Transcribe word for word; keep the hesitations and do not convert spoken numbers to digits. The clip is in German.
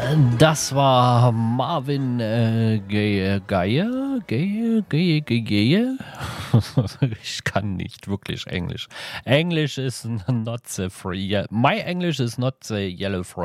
Das war Marvin äh, Gaye, Gaye, Gaye, Gaye, Gaye, Gaye. Ich kann nicht wirklich Englisch. English is not the free. My English is not the yellow frog.